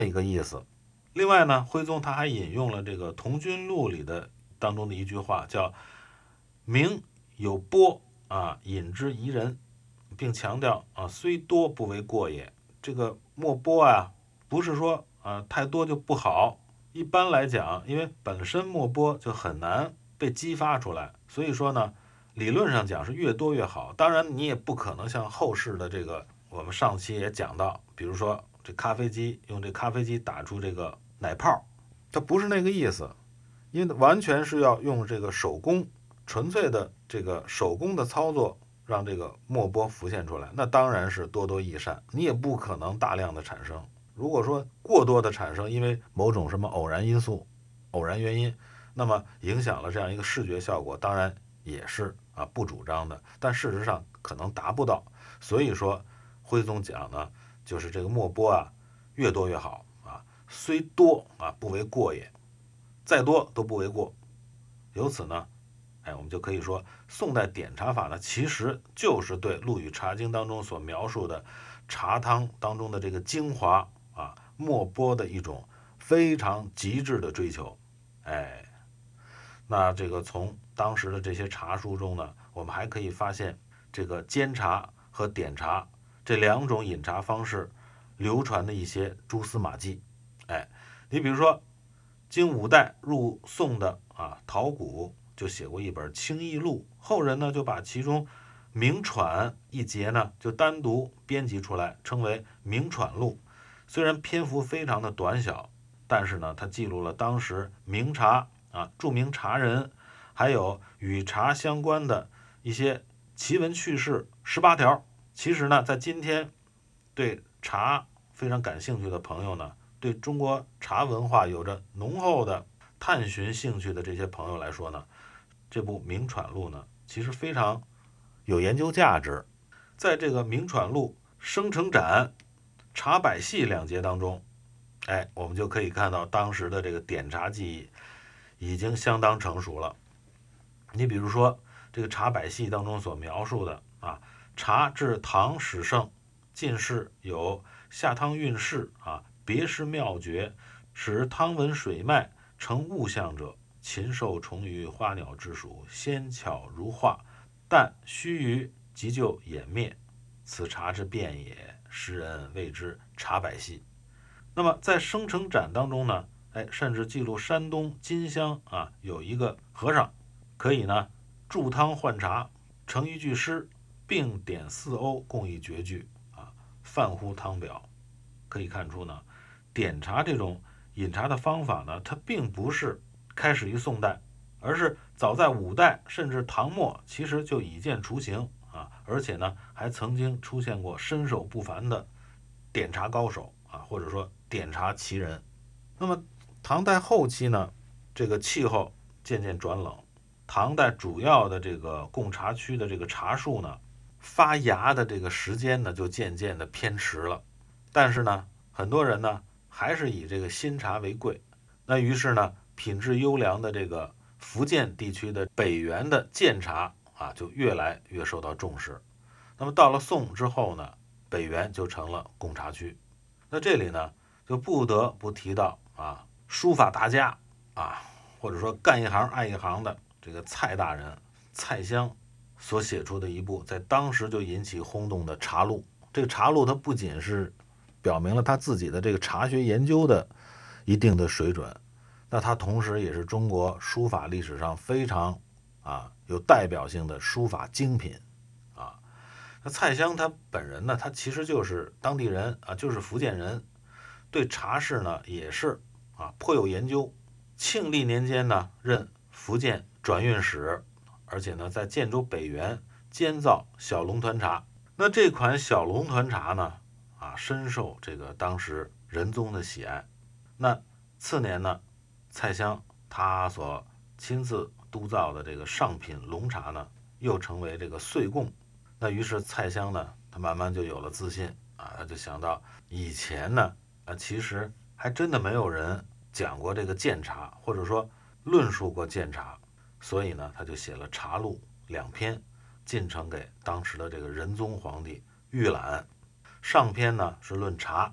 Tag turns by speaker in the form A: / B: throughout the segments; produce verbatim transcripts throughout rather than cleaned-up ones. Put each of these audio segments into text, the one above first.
A: 一个意思。另外呢，徽宗他还引用了这个《同军录》里的当中的一句话，叫“名有波啊，饮之宜人”，并强调啊，虽多不为过也。这个墨波啊，不是说啊太多就不好。一般来讲，因为本身墨波就很难被激发出来，所以说呢，理论上讲是越多越好。当然，你也不可能像后世的这个，我们上期也讲到，比如说这咖啡机用这咖啡机打出这个奶泡，它不是那个意思，因为完全是要用这个手工，纯粹的这个手工的操作，让这个墨波浮现出来，那当然是多多益善，你也不可能大量的产生。如果说过多的产生，因为某种什么偶然因素、偶然原因，那么影响了这样一个视觉效果，当然也是啊不主张的，但事实上可能达不到。所以说，徽宗讲呢，就是这个墨波啊，越多越好啊，虽多啊不为过也，再多都不为过。由此呢，哎，我们就可以说，宋代点茶法呢，其实就是对《陆羽茶经》当中所描述的茶汤当中的这个精华啊、墨波的一种非常极致的追求。哎，那这个从当时的这些茶书中呢，我们还可以发现，这个煎茶和点茶这两种饮茶方式流传的一些蛛丝马迹。哎，你比如说，经五代入宋的啊陶谷就写过一本《清异录》，后人呢就把其中名喘一节呢就单独编辑出来，称为《名喘录》。虽然篇幅非常的短小，但是呢，它记录了当时名茶啊著名茶人，还有与茶相关的一些奇闻趣事十八条。其实呢，在今天对茶非常感兴趣的朋友呢，对中国茶文化有着浓厚的探寻兴趣的这些朋友来说呢，这部《名传录》呢，其实非常有研究价值。在这个《名传录》生成展、茶百戏两节当中，哎，我们就可以看到当时的这个点茶技艺已经相当成熟了。你比如说这个茶百戏当中所描述的啊，茶至唐始盛，进士有下汤运势啊，别施妙诀，使汤文水脉成物象者，禽兽虫鱼花鸟之属，纤巧如画，但须臾即就湮灭，此茶之变也，时人谓之茶百戏。那么在生成展当中呢，哎，甚至记录山东金乡啊有一个和尚，可以呢注汤换茶，成一句诗，并点四瓯共一绝句啊，泛乎汤表。可以看出呢，点茶这种饮茶的方法呢，它并不是开始于宋代，而是早在五代甚至唐末，其实就已见雏形啊，而且呢，还曾经出现过身手不凡的点茶高手啊，或者说点茶奇人。那么唐代后期呢，这个气候渐渐转冷，唐代主要的这个贡茶区的这个茶树呢，发芽的这个时间呢，就渐渐的偏迟了。但是呢，很多人呢还是以这个新茶为贵。那于是呢，品质优良的这个福建地区的北原的建茶啊，就越来越受到重视。那么到了宋之后呢，北原就成了贡茶区。那这里呢，就不得不提到啊，书法大家啊，或者说干一行爱一行的这个蔡大人蔡襄所写出的一部在当时就引起轰动的茶录。这个茶录它不仅是表明了他自己的这个茶学研究的一定的水准，那他同时也是中国书法历史上非常啊有代表性的书法精品啊。那蔡襄他本人呢，他其实就是当地人啊，就是福建人，对茶事呢也是啊颇有研究。庆历年间呢，任福建转运使，而且呢在建州北原监造小龙团茶。那这款小龙团茶呢，啊深受这个当时仁宗的喜爱。那次年呢，蔡襄他所亲自督造的这个上品龙茶呢，又成为这个岁贡。那于是蔡襄呢，他慢慢就有了自信啊，他就想到以前呢，啊其实还真的没有人讲过这个鉴茶，或者说论述过鉴茶，所以呢，他就写了茶录两篇，进呈给当时的这个仁宗皇帝预览。上篇呢是论茶，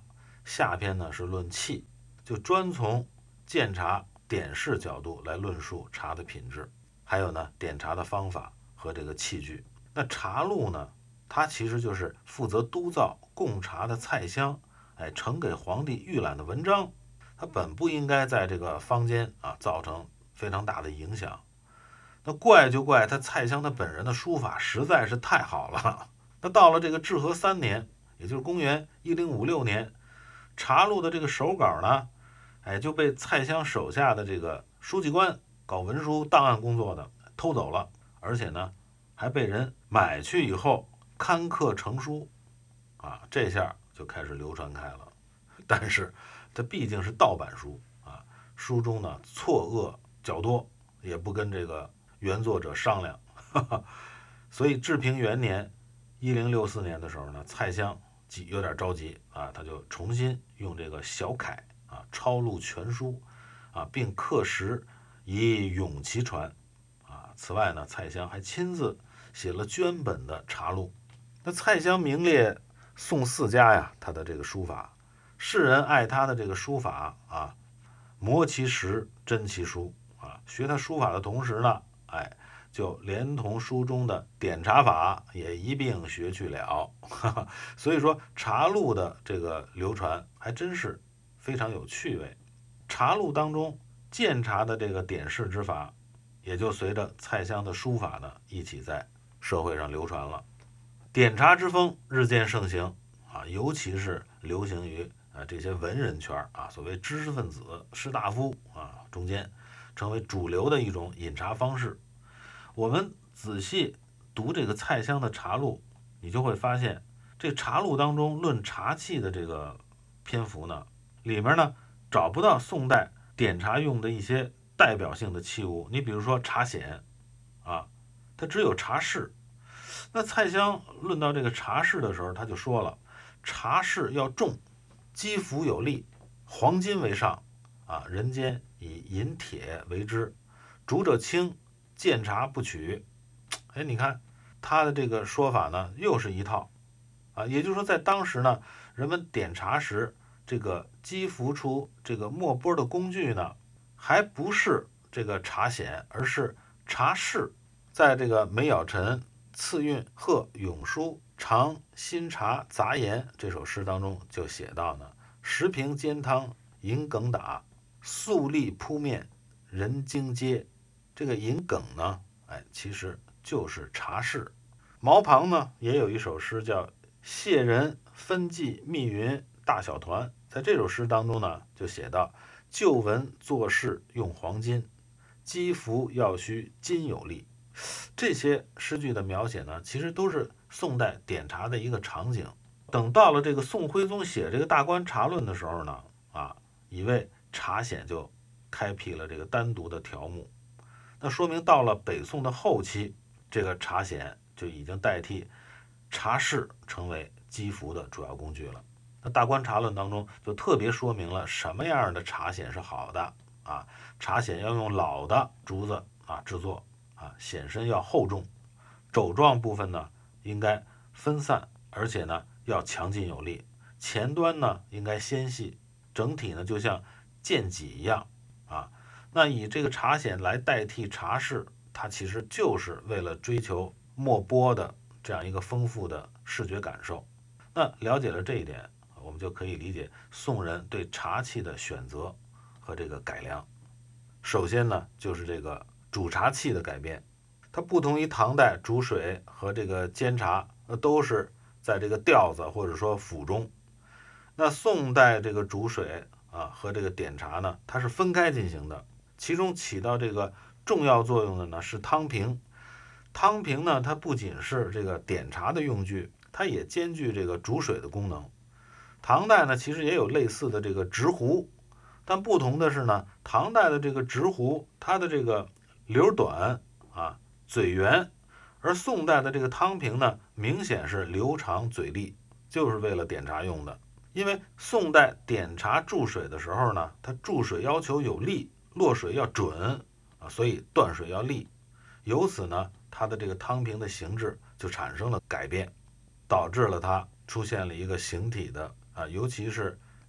A: 下篇呢是论器，就专从鉴茶点试角度来论述茶的品质，还有呢点茶的方法和这个器具。那茶录呢，它其实就是负责督造供茶的菜香，哎，呈给皇帝预览的文章。它本不应该在这个坊间啊造成非常大的影响。那怪就怪他蔡襄他本人的书法实在是太好了。那到了这个至和三年，也就是公元一零五六年，茶录的这个手稿呢，哎就被蔡襄手下的这个书记官搞文书档案工作的偷走了，而且呢还被人买去以后刊刻成书，啊，这下就开始流传开了。但是它毕竟是盗版书啊，书中呢错愕较多，也不跟这个原作者商量，哈哈。所以治平元年一零六四年的时候呢，蔡襄急有点着急啊，他就重新用这个小楷啊抄录全书啊，并刻石以永其传啊。此外呢，蔡襄还亲自写了绢本的茶录。那蔡襄名列宋四家呀，他的这个书法，世人爱他的这个书法啊，磨其实，真其书啊。学他书法的同时呢，哎，就连同书中的点茶法也一并学去了。哈哈，所以说茶录的这个流传还真是非常有趣味。茶录当中鉴茶的这个点试之法，也就随着蔡襄的书法呢一起在社会上流传了。点茶之风日渐盛行啊，尤其是流行于啊这些文人圈啊，所谓知识分子、士大夫啊中间，成为主流的一种饮茶方式。我们仔细读这个蔡襄的茶录，你就会发现，这茶录当中论茶器的这个篇幅呢，里面呢找不到宋代点茶用的一些代表性的器物。你比如说茶筅啊，它只有茶室。那蔡襄论到这个茶室的时候，他就说了，茶室要重，基服有力，黄金为上啊，人间以银铁为之，煮者清，见茶不取。哎，你看他的这个说法呢，又是一套啊，也就是说，在当时呢，人们点茶时，这个击服出这个墨波的工具呢，还不是这个茶筅，而是茶室。在这个梅尧臣次韵贺永书尝新茶杂言这首诗当中就写到呢，十瓶煎汤银梗打，素粒铺面人精接。这个银梗呢，哎，其实就是茶室。毛庞呢也有一首诗叫谢人分记密云大小团，在这首诗当中呢就写到，旧文做事用黄金，积服要须金有力。这些诗句的描写呢，其实都是宋代点茶的一个场景。等到了这个宋徽宗写这个大观茶论的时候呢，啊，以为茶筅就开辟了这个单独的条目。那说明到了北宋的后期，这个茶筅就已经代替茶室成为击服的主要工具了。那大观茶论当中就特别说明了什么样的茶筅是好的啊，茶筅要用老的竹子啊制作。啊，筅身要厚重，肘状部分呢应该分散，而且呢要强劲有力，前端呢应该纤细，整体呢就像剑戟一样啊。那以这个茶筅来代替茶室，它其实就是为了追求墨波的这样一个丰富的视觉感受。那了解了这一点，我们就可以理解宋人对茶器的选择和这个改良。首先呢，就是这个煮茶器的改变，它不同于唐代煮水和这个煎茶，呃，都是在这个吊子或者说釜中。那宋代这个煮水啊和这个点茶呢，它是分开进行的，其中起到这个重要作用的呢是汤瓶。汤瓶呢，它不仅是这个点茶的用具，它也兼具这个煮水的功能。唐代呢，其实也有类似的这个直壶，但不同的是呢，唐代的这个直壶，它的这个流短啊，嘴圆，而宋代的这个汤瓶呢，明显是流长嘴利，就是为了点茶用的。因为宋代点茶注水的时候呢，它注水要求有力，落水要准啊，所以断水要利。由此呢，它的这个汤瓶的形制就产生了改变，导致了它出现了一个形体的啊，尤其是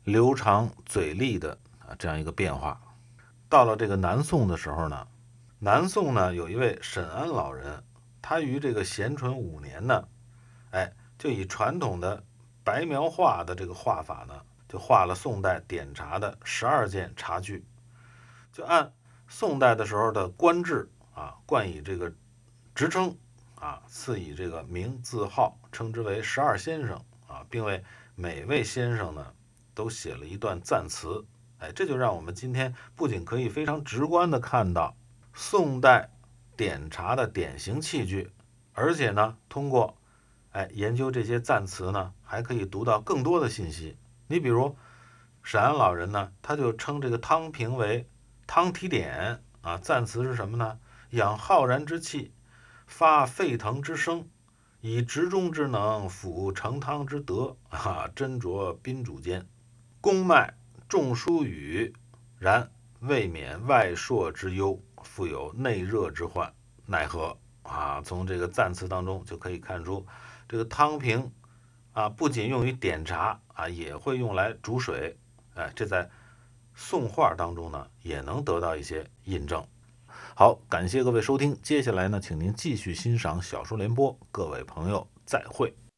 A: 流长嘴利的啊这样一个变化。到了这个南宋的时候呢，南宋呢有一位沈安老人，他于这个咸淳五年呢，哎，就以传统的白描画的这个画法呢，就画了宋代点茶的十二件茶具，就按宋代的时候的官制啊，冠以这个职称啊，赐以这个名字号，称之为十二先生啊，并为每位先生呢都写了一段赞词。哎，这就让我们今天不仅可以非常直观的看到宋代点茶的典型器具，而且呢，通过哎研究这些赞词呢，还可以读到更多的信息。你比如沈安老人呢，他就称这个汤瓶为汤提点啊，赞词是什么呢？养浩然之气，发沸腾之声，以直中之能辅成汤之德啊，斟酌宾主间，公脉重疏语，然未免外朔之忧，复有内热之患，奈何啊？从这个赞词当中就可以看出，这个汤瓶啊，不仅用于点茶啊，也会用来煮水。哎，这在宋画当中呢，也能得到一些印证。好，感谢各位收听，接下来呢，请您继续欣赏小说联播，各位朋友再会。